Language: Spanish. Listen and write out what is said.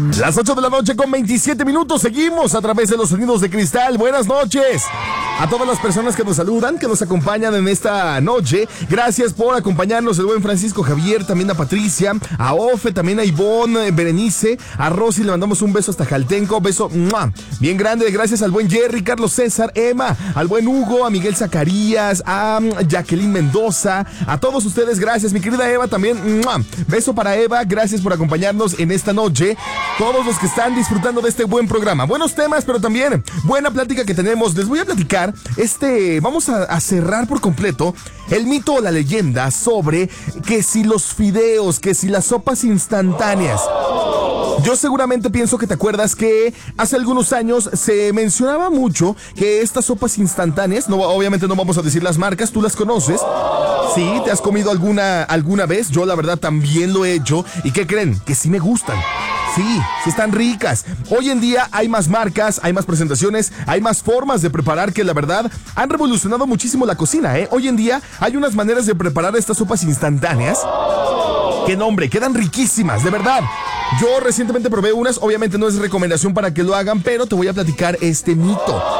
Las 8 de la noche con 27 minutos. Seguimos a través de los sonidos de cristal. Buenas noches a todas las personas que nos saludan, que nos acompañan en esta noche. Gracias por acompañarnos, el buen Francisco Javier, también a Patricia, a Ofe, también a Ivonne, Berenice, a Rosy, le mandamos un beso hasta Jaltenco, beso ¡mua! Bien grande. Gracias al buen Jerry, Carlos César, Emma, al buen Hugo, a Miguel Zacarías, a Jacqueline Mendoza, a todos ustedes, gracias. Mi querida Eva también, ¡mua! Beso para Eva, gracias por acompañarnos en esta noche. Todos los que están disfrutando de este buen programa, buenos temas, pero también buena plática que tenemos. Les voy a platicar, vamos a cerrar por completo el mito o la leyenda sobre que si los fideos, que si las sopas instantáneas. Yo seguramente pienso que te acuerdas que hace algunos años se mencionaba mucho que estas sopas instantáneas, obviamente no vamos a decir las marcas, tú las conoces. Sí, ¿te has comido alguna vez? Yo la verdad también lo he hecho. ¿Y qué creen? Que sí me gustan. Sí están ricas. Hoy en día hay más marcas, hay más presentaciones, hay más formas de preparar que la verdad han revolucionado muchísimo la cocina, ¿eh? Hoy en día hay unas maneras de preparar estas sopas instantáneas que, no, hombre, quedan riquísimas, de verdad. Yo recientemente probé unas, obviamente no es recomendación para que lo hagan, pero te voy a platicar este mito.